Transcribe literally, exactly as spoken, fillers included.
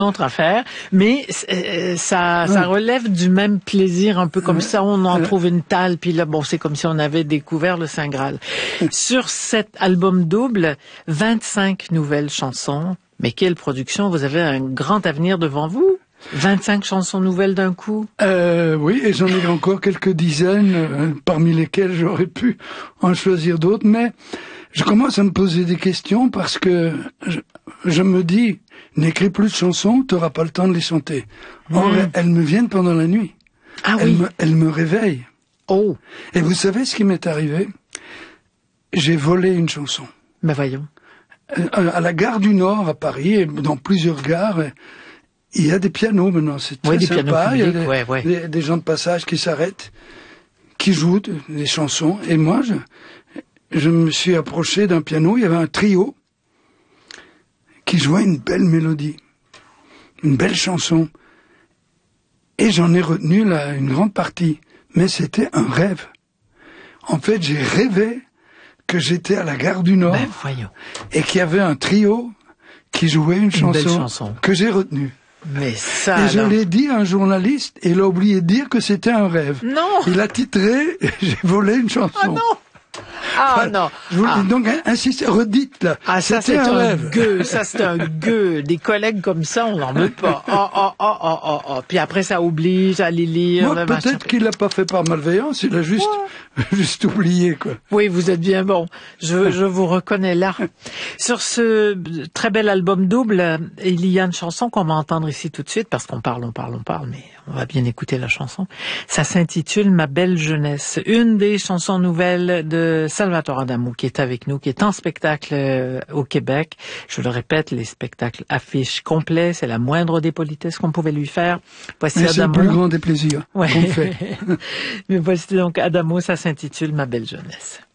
autre affaire, mais euh, ça, ça relève du même plaisir, un peu comme ça, on en trouve une talle, puis là, bon, c'est comme si on avait découvert le Saint Graal. Sur cet album double, vingt-cinq nouvelles chansons, mais quelle production, vous avez un grand avenir devant vous. vingt-cinq chansons nouvelles d'un coup? Euh, oui, et j'en ai encore quelques dizaines, euh, parmi lesquelles j'aurais pu en choisir d'autres, mais je commence à me poser des questions parce que je, je me dis, n'écris plus de chansons, tu n'auras pas le temps de les chanter. Or, mmh. elles me viennent pendant la nuit. Ah elles oui. me, elles me réveillent. Oh. Et vous savez ce qui m'est arrivé? J'ai volé une chanson. Ben voyons. À la gare du Nord, à Paris, et dans plusieurs gares, il y a des pianos maintenant, c'est très oui, des sympa. Pianos publics, il y a des, ouais, ouais. Des, des gens de passage qui s'arrêtent, qui jouent des chansons. Et moi, je, je me suis approché d'un piano, il y avait un trio qui jouait une belle mélodie, une belle chanson. Et j'en ai retenu là, une grande partie. Mais c'était un rêve. En fait, j'ai rêvé que j'étais à la gare du Nord ben, voyons. Et qu'il y avait un trio qui jouait une, une chanson, chanson que j'ai retenue. Mais ça, et alors... je l'ai dit à un journaliste et il a oublié de dire que c'était un rêve. Non. Il a titré « J'ai volé une chanson ». Ah non. Ah enfin, non. Je vous ah. dis donc, insistez, redites là. Ah ça c'est un, un rêve. gueux, ça c'est un gueux. Des collègues comme ça, on n'en veut pas. Oh oh oh oh oh oh. Puis après ça oblige à les lire. Moi, peut-être qu'il l'a pas fait par malveillance, il a juste, ouais. juste oublié quoi. Oui, vous êtes bien bon. Je, je vous reconnais là. Sur ce très bel album double, il y a une chanson qu'on va entendre ici tout de suite parce qu'on parle, on parle, on parle, mais on va bien écouter la chanson. Ça s'intitule Ma belle jeunesse. Une des chansons nouvelles de Salvatore Adamo qui est avec nous, qui est en spectacle au Québec. Je le répète, les spectacles affiches complets, c'est la moindre des politesses qu'on pouvait lui faire. Voici Adamo. C'est le plus grand des plaisirs ouais. qu'on fait. Mais voici donc Adamo, ça s'intitule Ma belle jeunesse.